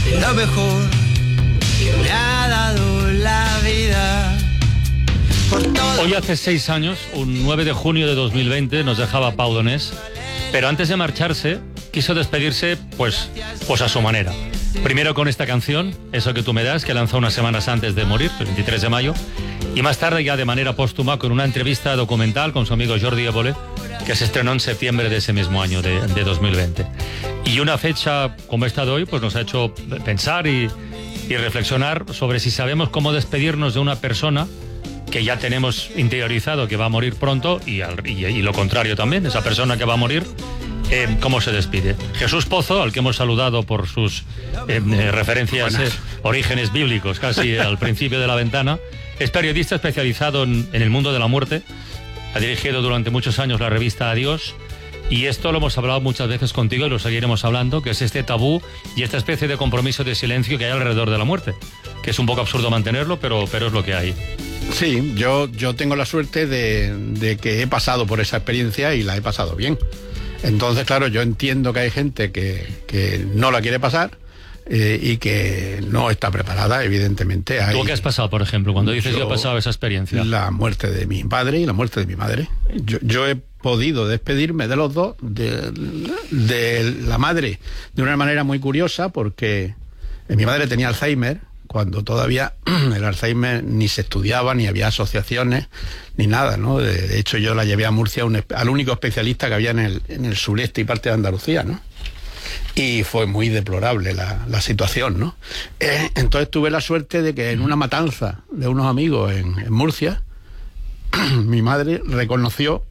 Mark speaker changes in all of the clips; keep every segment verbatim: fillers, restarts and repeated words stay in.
Speaker 1: lo mejor que me ha dado la vida. Por todo.
Speaker 2: Hoy hace seis años, un nueve de junio de dos mil veinte, nos dejaba Pau Donés, pero antes de marcharse, quiso despedirse, pues, pues a su manera. Primero con esta canción, Eso que tú me das, que lanzó unas semanas antes de morir, el veintitrés de mayo, y más tarde ya de manera póstuma con una entrevista documental con su amigo Jordi Évole, que se estrenó en septiembre de ese mismo año, de, de dos mil veinte. Y una fecha como esta de hoy, pues nos ha hecho pensar y, y reflexionar sobre si sabemos cómo despedirnos de una persona que ya tenemos interiorizado que va a morir pronto, y, al, y, y lo contrario también, esa persona que va a morir, eh, cómo se despide. Jesús Pozo, al que hemos saludado por sus eh, eh, referencias, eh, orígenes bíblicos casi al principio de la ventana, es periodista especializado en, en el mundo de la muerte, ha dirigido durante muchos años la revista Adiós, y esto lo hemos hablado muchas veces contigo y lo seguiremos hablando, que es este tabú y esta especie de compromiso de silencio que hay alrededor de la muerte, que es un poco absurdo mantenerlo, pero, pero es lo que hay.
Speaker 3: Sí, yo, yo tengo la suerte de, de que he pasado por esa experiencia y la he pasado bien. Entonces, claro, yo entiendo que hay gente que, que no la quiere pasar eh, y que no está preparada, evidentemente. Hay,
Speaker 2: ¿Tú qué has pasado, por ejemplo, cuando dices yo, yo he pasado esa experiencia?
Speaker 3: La muerte de mi padre y la muerte de mi madre. Yo, yo he podido despedirme de los dos, de, de la madre, de una manera muy curiosa, porque mi madre tenía Alzheimer, cuando todavía el Alzheimer ni se estudiaba, ni había asociaciones, ni nada, ¿no? De, de hecho, yo la llevé a Murcia un, al único especialista que había en el, en el sureste y parte de Andalucía, ¿no? Y fue muy deplorable la, la situación, ¿no? Eh, entonces tuve la suerte de que en una matanza de unos amigos en, en Murcia, mi madre reconoció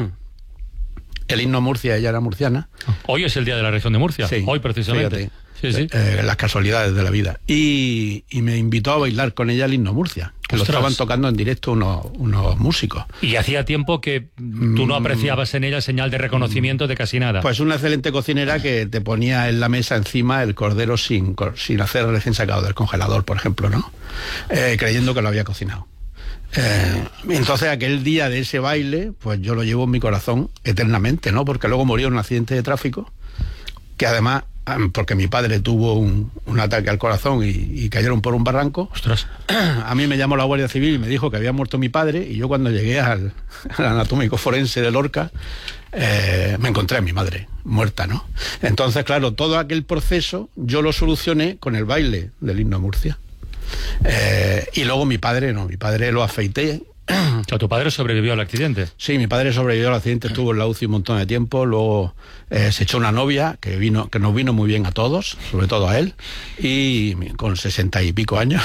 Speaker 3: el himno Murcia, ella era murciana.
Speaker 2: Hoy es el día de la región de Murcia, sí, hoy precisamente.
Speaker 3: Fíjate.
Speaker 2: Sí, sí.
Speaker 3: Eh, las casualidades de la vida. Y, y me invitó a bailar con ella el himno Murcia, que Ostras. Lo estaban tocando en directo unos, unos músicos.
Speaker 2: Y hacía tiempo que tú no apreciabas en ella señal de reconocimiento de casi nada.
Speaker 3: Pues una excelente cocinera que te ponía en la mesa encima el cordero sin, sin hacer recién sacado del congelador, por ejemplo, ¿no? Eh, creyendo que lo había cocinado. Eh, entonces aquel día de ese baile, pues yo lo llevo en mi corazón eternamente, ¿no? Porque luego murió en un accidente de tráfico, que además, porque mi padre tuvo un, un ataque al corazón y, y cayeron por un barranco.
Speaker 2: Ostras.
Speaker 3: A mí me llamó la Guardia Civil y me dijo que había muerto mi padre, y yo cuando llegué al, al anatómico forense de Lorca, eh, me encontré a mi madre muerta, ¿no? Entonces, claro, todo aquel proceso yo lo solucioné con el baile del himno Murcia. Eh, y luego mi padre, no, mi padre lo afeité.
Speaker 2: O sea, ¿tu padre sobrevivió al accidente?
Speaker 3: Sí, mi padre sobrevivió al accidente, estuvo en la U C I un montón de tiempo, luego eh, se echó una novia que vino, que nos vino muy bien a todos, sobre todo a él, y con sesenta y pico años,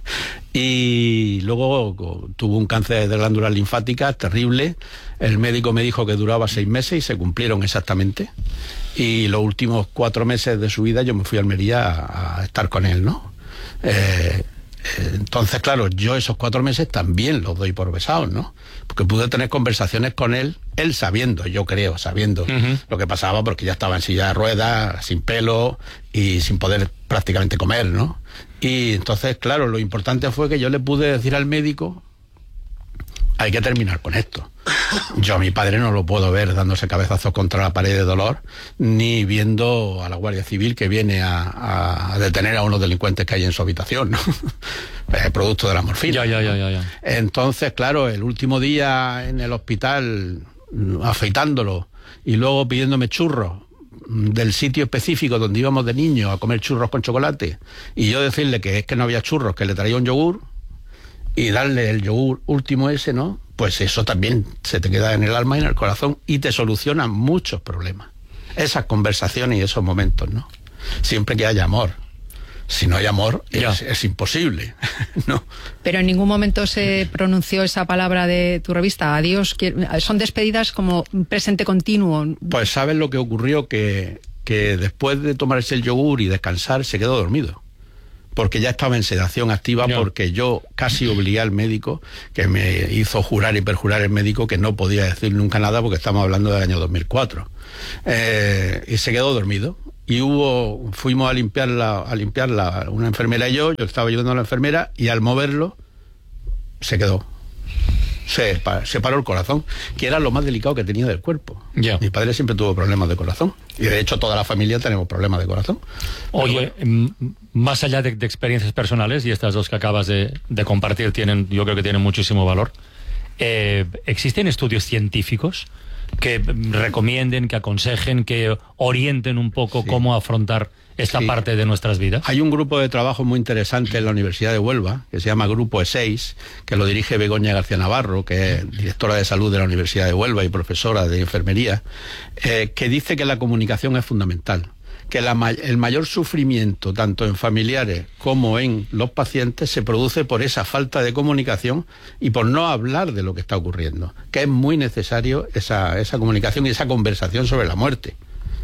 Speaker 3: y luego tuvo un cáncer de glándulas linfáticas terrible. El médico me dijo que duraba seis meses y se cumplieron exactamente, y los últimos cuatro meses de su vida yo me fui a Almería a, a estar con él, ¿no? Eh, Entonces, claro, yo esos cuatro meses también los doy por besados, ¿no? Porque pude tener conversaciones con él, él sabiendo, yo creo, sabiendo uh-huh. lo que pasaba, porque ya estaba en silla de ruedas, sin pelo y sin poder prácticamente comer, ¿no? Y entonces, claro, lo importante fue que yo le pude decir al médico: hay que terminar con esto. Yo a mi padre no lo puedo ver dándose cabezazos contra la pared de dolor, ni viendo a la Guardia Civil que viene a, a detener a unos delincuentes que hay en su habitación, ¿no? Producto de la morfina.
Speaker 2: Ya, ya, ya, ya, ya.
Speaker 3: Entonces, claro, el último día en el hospital, afeitándolo y luego pidiéndome churros del sitio específico donde íbamos de niños a comer churros con chocolate, y yo decirle que es que no había churros, que le traía un yogur, y darle el yogur último ese, ¿no? Pues eso también se te queda en el alma y en el corazón y te soluciona muchos problemas. Esas conversaciones y esos momentos, ¿no? Siempre que haya amor. Si no hay amor, es, es imposible, ¿no?
Speaker 4: Pero en ningún momento se pronunció esa palabra de tu revista, adiós. Son despedidas como presente continuo.
Speaker 3: Pues ¿sabes lo que ocurrió? Que, que después de tomarse el yogur y descansar, se quedó dormido. Porque ya estaba en sedación activa, no. Porque yo casi obligué al médico, que me hizo jurar y perjurar el médico que no podía decir nunca nada, porque estamos hablando del año dos mil cuatro. Eh, y se quedó dormido. Y hubo, fuimos a limpiarla, a limpiarla una enfermera y yo, yo estaba ayudando a la enfermera, y al moverlo, se quedó. se, se paró el corazón, que era lo más delicado que tenía del cuerpo.
Speaker 2: Yeah.
Speaker 3: Mi padre siempre tuvo problemas de corazón, y de hecho toda la familia tenemos problemas de corazón.
Speaker 2: Oye, bueno, más allá de, de experiencias personales, y estas dos que acabas de, de compartir tienen, yo creo que tienen muchísimo valor, eh, ¿existen estudios científicos que recomienden, que aconsejen, que orienten un poco sí. cómo afrontar esta sí. parte de nuestras vidas?
Speaker 3: Hay un grupo de trabajo muy interesante en la Universidad de Huelva, que se llama Grupo E seis, que lo dirige Begoña García Navarro, que es directora de salud de la Universidad de Huelva y profesora de enfermería, eh, que dice que la comunicación es fundamental, que la, el mayor sufrimiento, tanto en familiares como en los pacientes, se produce por esa falta de comunicación y por no hablar de lo que está ocurriendo, que es muy necesario esa, esa comunicación y esa conversación sobre la muerte.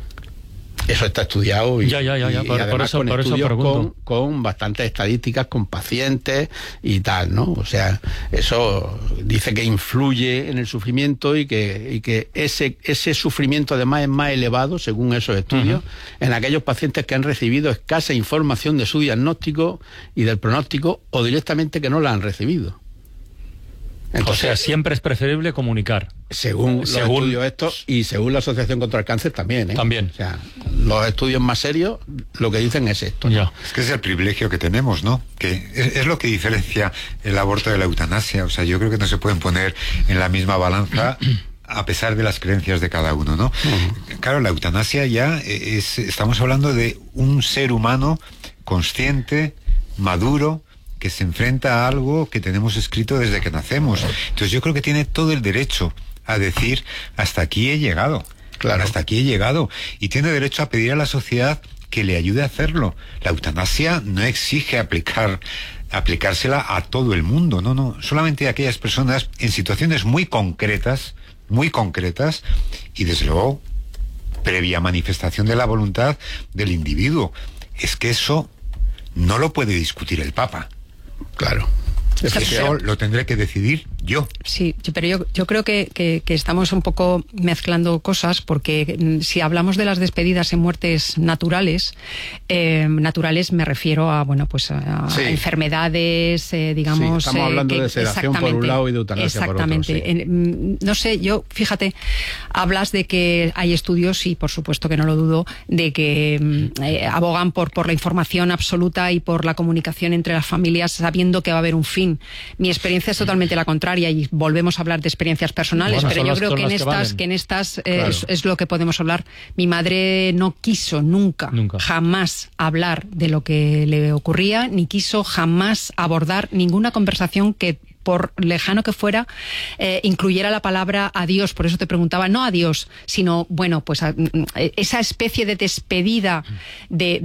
Speaker 3: Eso está estudiado y,
Speaker 2: ya, ya, ya, ya.
Speaker 3: y,
Speaker 2: por,
Speaker 3: y además
Speaker 2: por eso,
Speaker 3: con
Speaker 2: por
Speaker 3: estudios
Speaker 2: eso
Speaker 3: con, con bastantes estadísticas, con pacientes y tal, ¿no? O sea, eso dice que influye en el sufrimiento y que, y que ese, ese sufrimiento además es más elevado, según esos estudios, uh-huh. en aquellos pacientes que han recibido escasa información de su diagnóstico y del pronóstico, o directamente que no la han recibido.
Speaker 2: Entonces, o sea, siempre es preferible comunicar.
Speaker 3: Según los
Speaker 2: según...
Speaker 3: estudios estos y según la Asociación contra el Cáncer también, ¿eh?
Speaker 2: También.
Speaker 3: O sea, los estudios más serios lo que dicen es esto.
Speaker 2: Ya.
Speaker 5: Es que es el privilegio que tenemos, ¿no? Que es, es lo que diferencia el aborto de la eutanasia. O sea, yo creo que no se pueden poner en la misma balanza a pesar de las creencias de cada uno, ¿no? Uh-huh. Claro, la eutanasia ya es, estamos hablando de un ser humano consciente, maduro, que se enfrenta a algo que tenemos escrito desde que nacemos. Entonces yo creo que tiene todo el derecho a decir, hasta aquí he llegado. Claro. Hasta aquí he llegado. Y tiene derecho a pedir a la sociedad que le ayude a hacerlo. La eutanasia no exige aplicar, aplicársela a todo el mundo, no, no. Solamente a aquellas personas en situaciones muy concretas, muy concretas, y desde luego, previa manifestación de la voluntad del individuo. Es que eso no lo puede discutir el Papa.
Speaker 3: Claro.
Speaker 5: Eso lo tendré que decidir yo.
Speaker 4: Sí, pero yo, yo creo que, que, que estamos un poco mezclando cosas, porque si hablamos de las despedidas en muertes naturales, eh, naturales me refiero a, bueno, pues a sí. enfermedades, eh, digamos...
Speaker 3: Sí, estamos hablando
Speaker 4: eh, que,
Speaker 3: de sedación por un lado y de eutanasia por otro.
Speaker 4: Exactamente. Sí. En, no sé, yo, fíjate, hablas de que hay estudios, y por supuesto que no lo dudo, de que eh, abogan por, por la información absoluta y por la comunicación entre las familias, sabiendo que va a haber un fin. Mi experiencia es totalmente la contraria, y volvemos a hablar de experiencias personales, bueno, pero yo las, creo que en, estas, que, que en estas eh, claro. es, es lo que podemos hablar. Mi madre no quiso nunca, nunca, jamás hablar de lo que le ocurría, ni quiso jamás abordar ninguna conversación que, por lejano que fuera, eh, incluyera la palabra adiós. Por eso te preguntaba, no adiós, sino, bueno, pues a, esa especie de despedida de,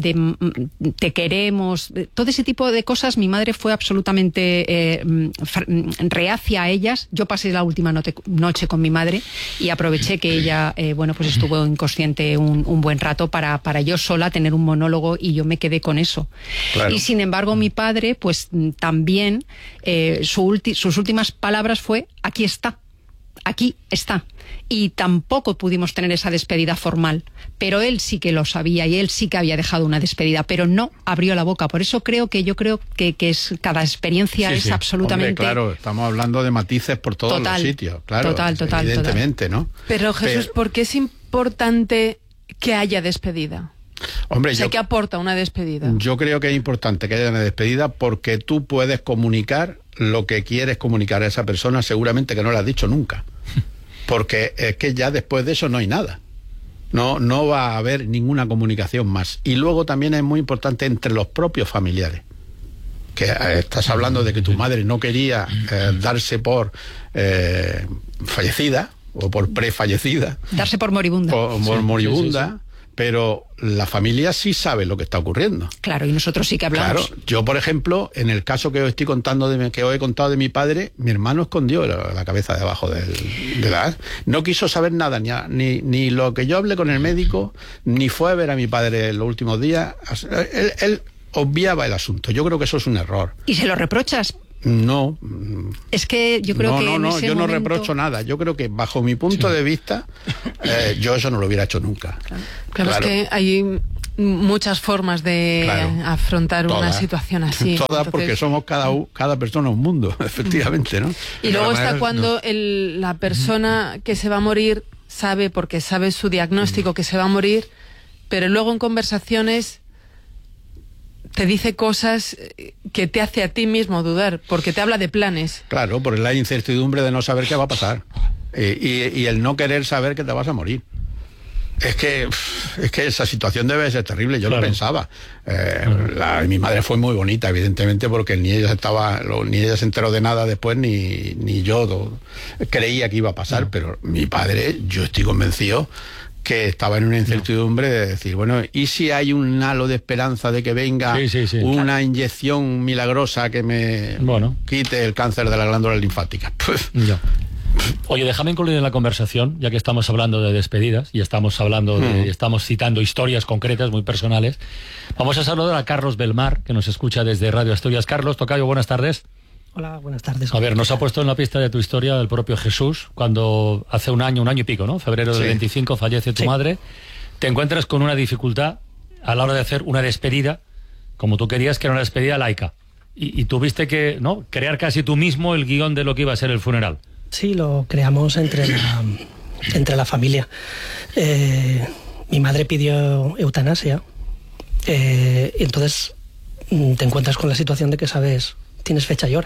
Speaker 4: de te queremos, de, todo ese tipo de cosas. Mi madre fue absolutamente eh, reacia a ellas. Yo pasé la última noche, noche con mi madre y aproveché que ella, eh, bueno, pues estuvo inconsciente un, un buen rato para, para yo sola tener un monólogo, y yo me quedé con eso. Claro. Y sin embargo, mi padre, pues también, eh, su último sus últimas palabras fue, aquí está, aquí está. Y tampoco pudimos tener esa despedida formal, pero él sí que lo sabía y él sí que había dejado una despedida, pero no abrió la boca. Por eso creo que yo creo que, que es cada experiencia sí, es sí. absolutamente...
Speaker 3: Hombre, claro, estamos hablando de matices por todos total, los sitios, claro,
Speaker 4: total, total,
Speaker 3: evidentemente,
Speaker 4: total.
Speaker 3: ¿no?
Speaker 6: Pero Jesús, pero... ¿por qué es importante que haya despedida?
Speaker 3: Hombre,
Speaker 6: o sea,
Speaker 3: yo,
Speaker 6: ¿qué aporta una despedida?
Speaker 3: Yo creo que es importante que haya una despedida, porque tú puedes comunicar lo que quieres comunicar a esa persona, seguramente que no lo has dicho nunca. Porque es que ya después de eso no hay nada. No, no va a haber ninguna comunicación más. Y luego también es muy importante entre los propios familiares. Que eh, estás hablando de que tu madre no quería eh, darse por eh, fallecida o por prefallecida.
Speaker 4: Darse por moribunda.
Speaker 3: Por, por
Speaker 4: sí,
Speaker 3: moribunda.
Speaker 4: sí, sí, sí.
Speaker 3: Pero la familia sí sabe lo que está ocurriendo.
Speaker 4: Claro, y nosotros sí que hablamos.
Speaker 3: Claro, yo por ejemplo, en el caso que os estoy contando, de, que os he contado de mi padre, mi hermano escondió la, la cabeza debajo del, de la... No quiso saber nada, ni, ni, ni lo que yo hablé con el médico, ni fue a ver a mi padre en los últimos días. Él, él obviaba el asunto. Yo creo que eso es un error.
Speaker 4: ¿Y se lo reprochas?
Speaker 3: No.
Speaker 4: Es que yo creo
Speaker 3: no,
Speaker 4: que
Speaker 3: no,
Speaker 4: en
Speaker 3: no,
Speaker 4: ese
Speaker 3: yo
Speaker 4: momento...
Speaker 3: no reprocho nada. Yo creo que bajo mi punto sí. de vista, eh, yo eso no lo hubiera hecho nunca.
Speaker 6: Claro, claro, claro. Es que hay muchas formas de
Speaker 3: Claro.
Speaker 6: afrontar una
Speaker 3: Todas.
Speaker 6: situación así.
Speaker 3: Todas,
Speaker 6: Entonces-
Speaker 3: porque somos cada, u- cada persona un mundo, efectivamente, ¿no?
Speaker 6: Y
Speaker 5: Pero
Speaker 6: luego
Speaker 5: además,
Speaker 6: está cuando
Speaker 5: no.
Speaker 6: el- la persona que se va a morir sabe, porque sabe su diagnóstico, que se va a morir, pero luego en conversaciones te dice cosas que te hace a ti mismo dudar, porque te habla de planes.
Speaker 3: Claro, por la incertidumbre de no saber qué va a pasar. Eh, y, y el no querer saber que te vas a morir. Es que, es que esa situación debe ser terrible, yo
Speaker 2: Claro.
Speaker 3: lo pensaba. Eh, la- mi madre fue muy bonita, evidentemente, porque ni ella estaba, lo- ni ella se enteró de nada después, ni, ni yo do- creía que iba a pasar, pero mi padre, yo estoy convencido que estaba en una incertidumbre de decir, bueno, ¿y si hay un halo de esperanza de que venga
Speaker 2: Sí, sí, sí.
Speaker 3: una inyección milagrosa que me
Speaker 2: Bueno.
Speaker 3: quite el cáncer de las glándulas linfáticas? Pues,
Speaker 2: Ya. Oye, déjame incluir en la conversación, ya que estamos hablando de despedidas y estamos hablando de, estamos citando historias concretas, muy personales. Vamos a saludar a Carlos Belmar, que nos escucha desde Radio Asturias. Carlos, tocayo, buenas tardes.
Speaker 7: Hola, buenas tardes.
Speaker 2: A ver, nos ha puesto en la pista de tu historia el propio Jesús, cuando hace un año, un año y pico, ¿no? Febrero del
Speaker 3: Sí.
Speaker 2: veinticinco fallece tu
Speaker 7: Sí.
Speaker 2: madre. Te encuentras con una dificultad a la hora de hacer una despedida, como tú querías, que era una despedida laica. Y, y tuviste que, ¿no?, crear casi tú mismo el guión de lo que iba a ser el funeral.
Speaker 7: Sí, lo creamos entre la, entre la familia. Eh, mi madre pidió eutanasia, eh, y entonces mm, te encuentras con la situación de que sabes, tienes fecha y hora,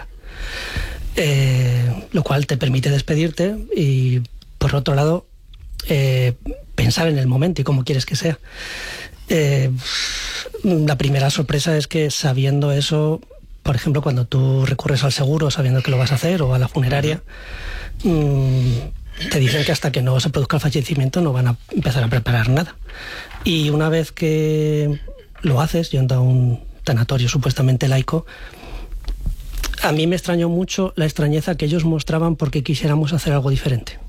Speaker 7: eh, lo cual te permite despedirte y, por otro lado, eh, pensar en el momento y cómo quieres que sea. Eh, la primera sorpresa es que, sabiendo eso, por ejemplo, cuando tú recurres al seguro sabiendo que lo vas a hacer, o a la funeraria, mmm, te dicen que hasta que no se produzca el fallecimiento no van a empezar a preparar nada. Y una vez que lo haces, yendo a un tanatorio supuestamente laico, a mí me extrañó mucho la extrañeza que ellos mostraban porque quisiéramos hacer algo diferente.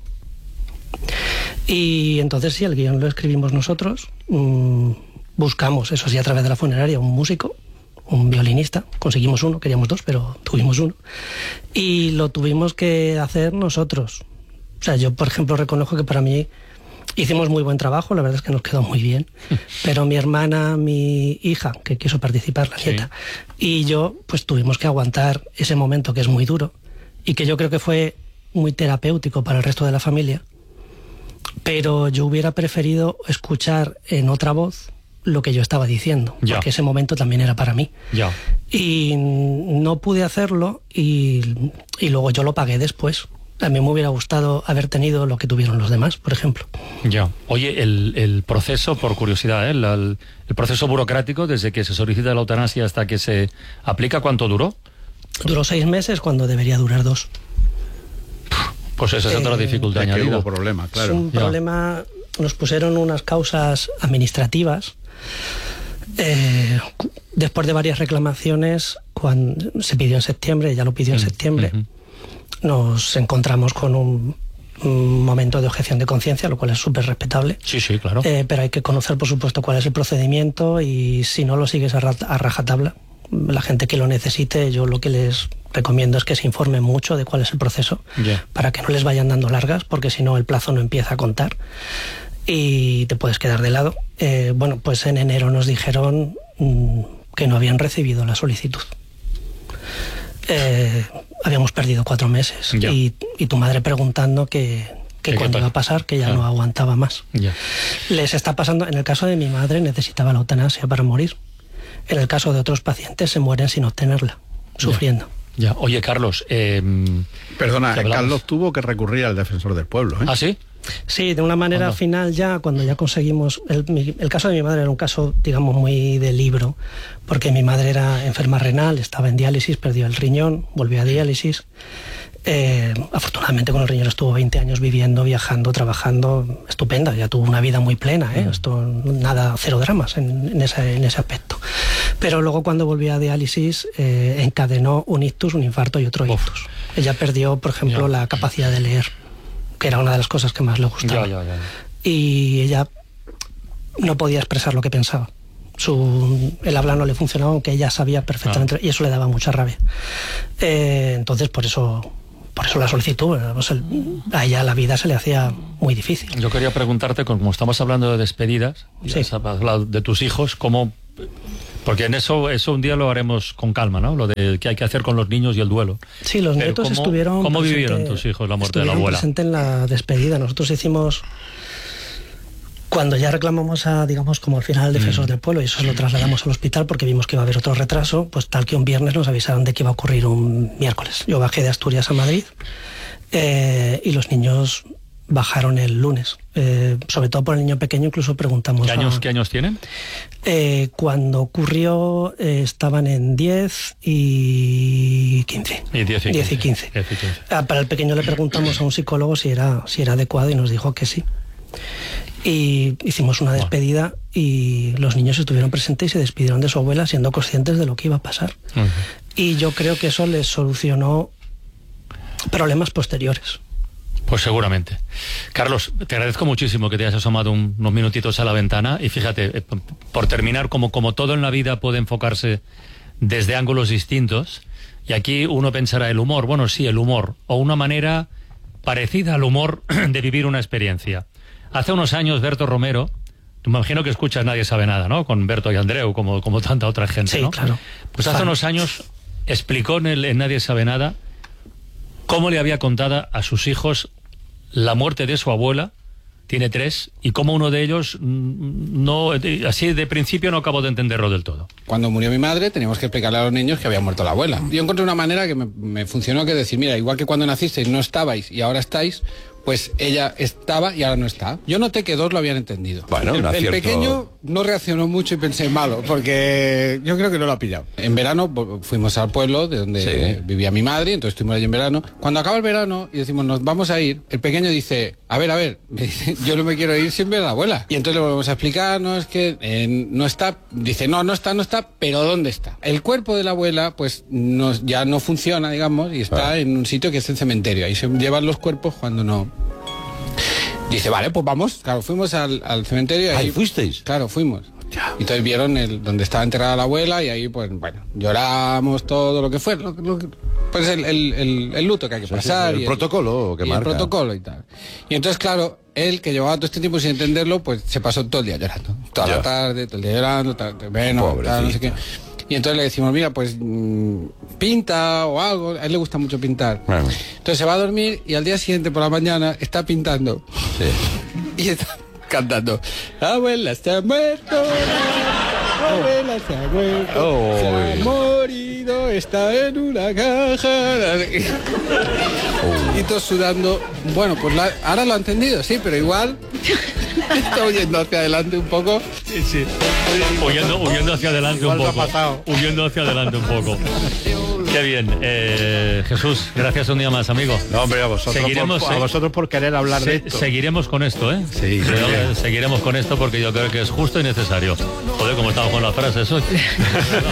Speaker 7: Y entonces sí, el guión lo escribimos nosotros, mmm, buscamos, eso sí, a través de la funeraria, un músico, un violinista, conseguimos uno, queríamos dos, pero tuvimos uno, y lo tuvimos que hacer nosotros. O sea, yo, por ejemplo, reconozco que para mí hicimos muy buen trabajo, la verdad es que nos quedó muy bien, pero mi hermana, mi hija, que quiso participar, la
Speaker 2: Sí.
Speaker 7: nieta, y yo, pues tuvimos que aguantar ese momento que es muy duro, y que yo creo que fue muy terapéutico para el resto de la familia, pero yo hubiera preferido escuchar en otra voz lo que yo estaba diciendo,
Speaker 2: Ya.
Speaker 7: porque ese momento también era para mí.
Speaker 2: Ya.
Speaker 7: Y no pude hacerlo y, y luego yo lo pagué después. A mí me hubiera gustado haber tenido lo que tuvieron los demás, por ejemplo.
Speaker 2: Ya. Oye, el, el proceso, por curiosidad, ¿eh? La- el, el proceso burocrático, desde que se solicita la eutanasia hasta que se aplica, ¿cuánto duró?
Speaker 7: Duró seis meses cuando debería durar dos.
Speaker 2: Pues esa es otra
Speaker 7: Eh,
Speaker 2: dificultad
Speaker 3: es que
Speaker 2: añadida.
Speaker 3: hubo problema,
Speaker 7: Es
Speaker 3: claro.
Speaker 7: un
Speaker 2: Ya.
Speaker 7: problema, nos pusieron unas causas administrativas. Eh, cu- después de varias reclamaciones, cuando se pidió en septiembre, ya lo pidió en
Speaker 2: Mm,
Speaker 7: septiembre,
Speaker 2: ujú.
Speaker 7: nos encontramos con un, un momento de objeción de conciencia, lo cual es súper respetable.
Speaker 2: Sí, sí, claro.
Speaker 7: Eh, pero hay que conocer, por supuesto, cuál es el procedimiento, y si no lo sigues a, ra- a rajatabla, la gente que lo necesite, yo lo que les recomiendo es que se informen mucho de cuál es el proceso,
Speaker 2: Ya.
Speaker 7: para que no les vayan dando largas, porque si no el plazo no empieza a contar y te puedes quedar de lado. Eh, bueno, pues en enero nos dijeron mm, que no habían recibido la solicitud. Eh, habíamos perdido cuatro meses
Speaker 2: Ya.
Speaker 7: y, y tu madre preguntando que, que
Speaker 2: ¿Qué
Speaker 7: cuándo
Speaker 2: pasa?
Speaker 7: iba a pasar, que ya
Speaker 2: Claro.
Speaker 7: no aguantaba más.
Speaker 2: Ya.
Speaker 7: Les está pasando, en el caso de mi madre necesitaba la eutanasia para morir. En el caso de otros pacientes se mueren sin obtenerla, sufriendo.
Speaker 2: Ya. Oye, Carlos, eh,
Speaker 3: Perdona,
Speaker 2: ¿qué hablamos?
Speaker 3: Carlos tuvo que recurrir al defensor del pueblo, ¿eh?
Speaker 2: ¿Ah, sí?
Speaker 7: Sí, de una manera
Speaker 2: Anda.
Speaker 7: final ya, cuando ya conseguimos... El, mi- el caso de mi madre era un caso, digamos, muy de libro, porque mi madre era enferma renal, estaba en diálisis, perdió el riñón, volvió a diálisis. Eh, afortunadamente con el riñón estuvo veinte años viviendo, viajando, trabajando, estupenda, ya tuvo una vida muy plena, ¿eh? Esto, nada, cero dramas en, en, ese, en ese aspecto. Pero luego cuando volvió a diálisis eh, encadenó un ictus, un infarto y otro
Speaker 2: Uf.
Speaker 7: ictus. Ella perdió, por ejemplo,
Speaker 2: Ya.
Speaker 7: la capacidad de leer, que era una de las cosas que más le gustaba.
Speaker 2: Ya, ya, ya.
Speaker 7: Y ella no podía expresar lo que pensaba. Su, el habla no le funcionaba, aunque ella sabía perfectamente,
Speaker 2: Ah.
Speaker 7: y eso le daba mucha rabia. Eh, entonces, por eso, por eso la solicitud, pues el, a ella la vida se le hacía muy difícil.
Speaker 2: Yo quería preguntarte, como estamos hablando de despedidas, y
Speaker 7: Sí.
Speaker 2: has hablado de tus hijos, ¿cómo...? Porque en eso eso un día lo haremos con calma, ¿no? Lo de qué hay que hacer con los niños y el duelo.
Speaker 7: Sí, los
Speaker 2: Pero
Speaker 7: nietos
Speaker 2: ¿cómo,
Speaker 7: estuvieron...
Speaker 2: ¿Cómo
Speaker 7: presente-
Speaker 2: vivieron tus hijos la muerte de la
Speaker 7: estuvieron
Speaker 2: abuela?
Speaker 7: presente en la despedida. Nosotros hicimos... Cuando ya reclamamos a, digamos, como al final defensor del pueblo, y eso lo trasladamos al hospital porque vimos que iba a haber otro retraso, pues tal que un viernes nos avisaron de que iba a ocurrir un miércoles. Yo bajé de Asturias a Madrid eh, y los niños bajaron el lunes. Eh, sobre todo por el niño pequeño, incluso preguntamos...
Speaker 2: ¿Qué años,
Speaker 7: a-
Speaker 2: ¿Qué años tienen?
Speaker 7: Eh, cuando ocurrió eh, estaban en diez y quince.
Speaker 2: Y diez y
Speaker 7: diez y
Speaker 2: quince.
Speaker 7: quince.
Speaker 2: diez y quince.
Speaker 7: Ah, para el pequeño le preguntamos a un psicólogo si era, si era adecuado y nos dijo que sí. Y hicimos una despedida y los niños estuvieron presentes y se despidieron de su abuela siendo conscientes de lo que iba a pasar.
Speaker 2: Ujú.
Speaker 7: Y yo creo que eso les solucionó problemas posteriores.
Speaker 2: Pues seguramente. Carlos, te agradezco muchísimo que te hayas asomado un- unos minutitos a la ventana y fíjate, eh, p- por terminar, como, como todo en la vida puede enfocarse desde ángulos distintos, y aquí uno pensará el humor, bueno, sí, el humor, o una manera parecida al humor de vivir una experiencia. Hace unos años, Berto Romero, me imagino que escuchas Nadie sabe nada, ¿no? Con Berto y Andreu, como, como tanta otra gente,
Speaker 7: Sí,
Speaker 2: ¿no?
Speaker 7: claro.
Speaker 2: Pues hace
Speaker 7: Fan.
Speaker 2: unos años explicó en, el, en Nadie sabe nada cómo le había contado a sus hijos la muerte de su abuela, tiene tres, y cómo uno de ellos mm, no, eh, así de principio no acabó de entenderlo del todo.
Speaker 3: Cuando murió mi madre teníamos que explicarle a los niños que había muerto la abuela. Yo encontré una manera que me, me funcionó, que es decir, mira, igual que cuando nacisteis no estabais y ahora estáis, pues ella estaba y ahora no está. Yo noté que dos lo habían entendido.
Speaker 8: Bueno,
Speaker 3: el,
Speaker 8: un
Speaker 3: el
Speaker 8: acierto.
Speaker 3: pequeño no reaccionó mucho y pensé malo, porque yo creo que no lo ha pillado. En verano vo- fuimos al pueblo de donde
Speaker 8: Sí.
Speaker 3: vivía mi madre, entonces estuvimos allí en verano. Cuando acaba el verano y decimos, nos vamos a ir, el pequeño dice, a ver, a ver, me dice, yo no me quiero ir sin ver a la abuela. Y entonces le volvemos a explicar, no, es que eh, no está, dice, no, no está, no está, pero ¿dónde está? El cuerpo de la abuela, pues no, ya no funciona, digamos, y está
Speaker 8: Ah.
Speaker 3: en un sitio que es el cementerio. Ahí se llevan los cuerpos cuando no... Dice, vale, pues vamos. Claro, fuimos al, al cementerio. y
Speaker 8: Ahí
Speaker 3: ahí
Speaker 8: fuisteis.
Speaker 3: Claro, fuimos. Y entonces vieron el, donde estaba enterrada la abuela y ahí, pues, bueno, lloramos todo lo que fue. Lo, lo que- pues el, el, el, el luto que hay que
Speaker 8: Sí, sí,
Speaker 3: pasar.
Speaker 8: el
Speaker 3: y
Speaker 8: protocolo que
Speaker 3: y
Speaker 8: marca.
Speaker 3: el protocolo y tal. Y entonces, claro, él que llevaba todo este tiempo sin entenderlo, pues se pasó todo el día llorando. Toda
Speaker 8: Ya.
Speaker 3: la tarde, todo el día llorando, tal, bueno, tal, no sé qué.
Speaker 8: Pobrecito.
Speaker 3: Y entonces le decimos, mira, pues mm, pinta o algo. A él le gusta mucho pintar.
Speaker 8: Bueno.
Speaker 3: Entonces se va a dormir y al día siguiente por la mañana está pintando.
Speaker 8: Sí.
Speaker 3: Y está cantando, abuela se ha muerto, abuela se ha muerto,
Speaker 8: Oh,
Speaker 3: se ha
Speaker 8: bien.
Speaker 3: morido, está en una caja. Y todos sudando. Bueno, pues la- ahora lo ha entendido, sí, pero igual está huyendo hacia adelante un poco.
Speaker 2: Sí, sí. Huyendo, huyendo hacia adelante
Speaker 3: Igual
Speaker 2: un
Speaker 3: te ha
Speaker 2: poco.
Speaker 3: pasado.
Speaker 2: Huyendo hacia adelante un poco. Qué bien. Eh, Jesús, gracias un día más, amigo.
Speaker 3: No, hombre, a vosotros,
Speaker 2: Seguiremos,
Speaker 3: por, a
Speaker 2: eh,
Speaker 3: vosotros por querer hablar de
Speaker 2: Se-
Speaker 3: esto.
Speaker 2: seguiremos con esto, ¿eh?
Speaker 3: Sí,
Speaker 2: Creo
Speaker 3: sí.
Speaker 2: que seguiremos con esto porque yo creo que es justo y necesario. Joder, como estamos con las frases hoy.